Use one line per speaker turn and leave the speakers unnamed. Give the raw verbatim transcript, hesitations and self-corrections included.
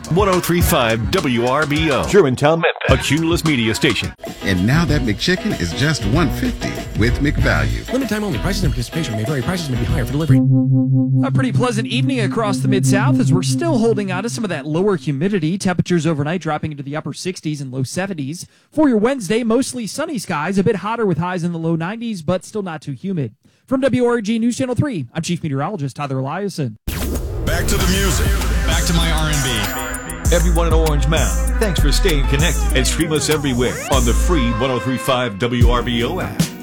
one oh three point five W R B O, Germantown, Memphis, a Cumulus media station.
And now that McChicken is just one fifty with McValue.
Limited time only. Prices and participation may vary. Prices may be higher for delivery.
A pretty pleasant evening across the Mid-South as we're still holding on to some of that lower humidity. Temperatures overnight dropping into the upper sixties and low seventies. For your Wednesday, mostly sunny skies, a bit hotter with highs in the low nineties, but still not too humid. From W R G News Channel three, I'm Chief Meteorologist Tyler Eliason.
Back to the music.
Back to my R and B.
Everyone in Orange Mound, thanks for staying connected and stream us everywhere on the free one oh three point five W R B O app.